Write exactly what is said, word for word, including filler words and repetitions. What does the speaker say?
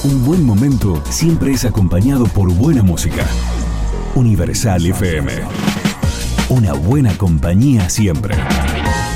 Un buen momento siempre es acompañado por buena música. Universal F M. Una buena compañía siempre.